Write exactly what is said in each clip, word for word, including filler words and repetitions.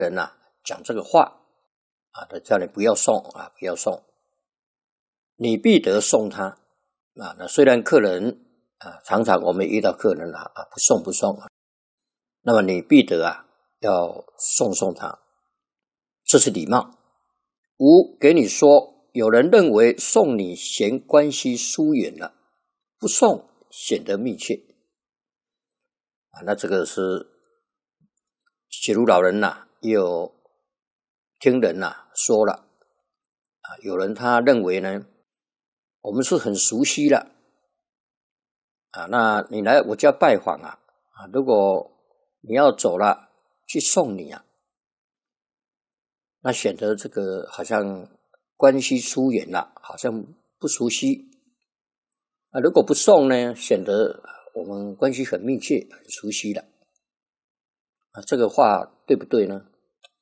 人啊讲这个话啊，他叫你不要送啊，不要送，你必得送他啊。那虽然客人啊，常常我们遇到客人啊啊不送不送啊，那么你必得啊要送送他，这是礼貌。五给你说，有人认为送你嫌关系疏远了，不送显得密切啊。那这个是写如老人呐、啊，也有听人呐、啊、说了啊，有人他认为呢，我们是很熟悉了啊，那你来我家拜访啊啊，如果你要走了，去送你啊，那显得这个好像关系疏远了，好像不熟悉啊。如果不送呢，显得我们关系很密切、很熟悉了啊。这个话对不对呢？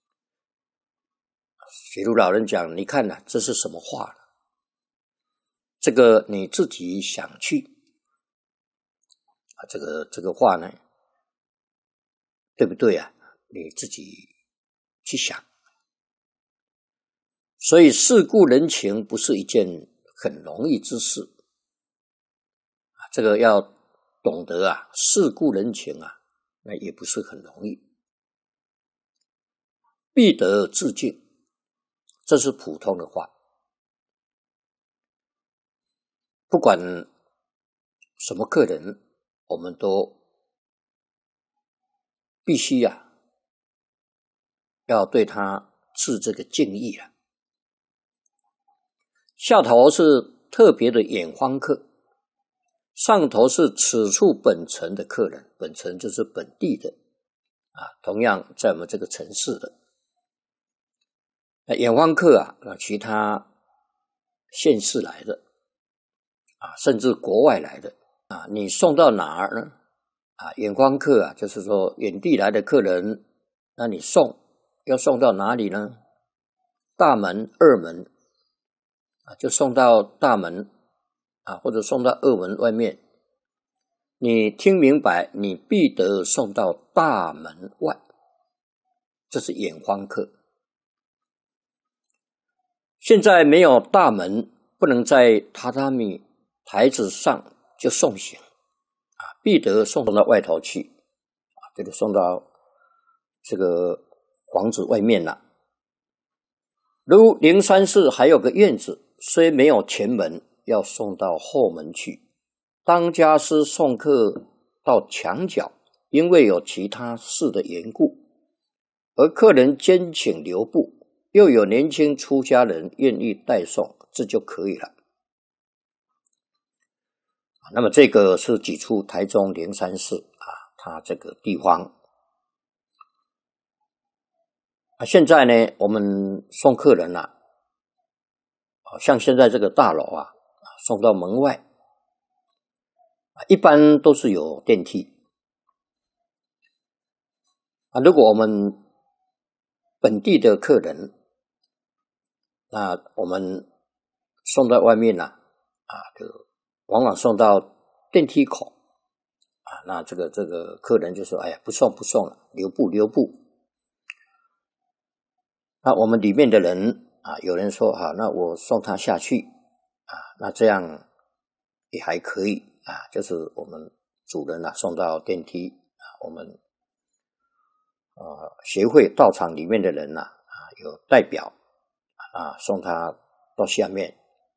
写如老人讲，你看啊，这是什么话？这个你自己想去啊，这个这个话呢，对不对啊？你自己去想。所以世故人情不是一件很容易之事啊，这个要懂得啊，世故人情啊，那也不是很容易。必得致敬，这是普通的话。不管什么客人，我们都必须啊，要对他致这个敬意啊。下头是特别的眼荒客，上头是此处本城的客人，本城就是本地的啊，同样在我们这个城市的。那眼荒客啊，其他县市来的啊，甚至国外来的啊，你送到哪儿呢？啊，眼荒客啊，就是说远地来的客人，那你送要送到哪里呢？大门、二门啊，就送到大门啊，或者送到二门外面。你听明白，你必得送到大门外，这是眼荒客。现在没有大门，不能在榻榻米台子上就送行啊，必得送到外头去啊，这个送到这个房子外面了。如灵山寺还有个院子，虽没有前门，要送到后门去。当家师送客到墙角，因为有其他事的缘故，而客人坚请留步，又有年轻出家人愿意代送，这就可以了。那么这个是举出台中灵山寺啊，它这个地方。啊，现在呢，我们送客人啊，像现在这个大楼啊，送到门外，一般都是有电梯啊。如果我们本地的客人，那我们送到外面啊，啊，就往往送到电梯口啊。那这个这个客人就说：“哎呀，不送不送了，留步留步。”那我们里面的人啊，有人说好，那我送他下去啊，那这样也还可以啊，就是我们主人啊送到电梯啊，我们呃协会道场里面的人呐 啊, 啊有代表啊送他到下面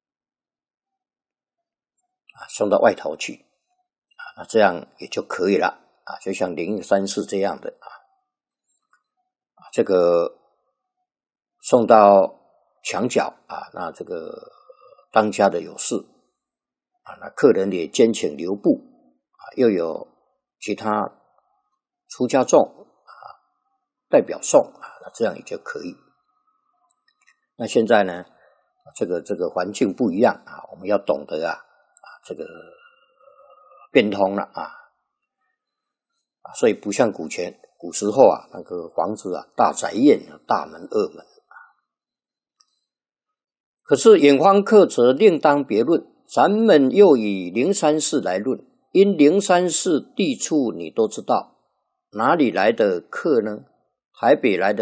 啊，送到外头去啊，那这样也就可以了啊，就像灵山寺这样的啊，啊这个。送到墙角啊，那这个当家的有事啊，那客人也坚请留步啊，又有其他出家众啊代表送啊，那这样也就可以。那现在呢，这个这个环境不一样啊，我们要懂得啊啊这个变通了啊啊，所以不像古前古时候啊，那个房子啊大宅院大门二门。可是眼荒客则另当别论，咱们又以灵山寺来论，因灵山寺地处你都知道，哪里来的客呢？台北来的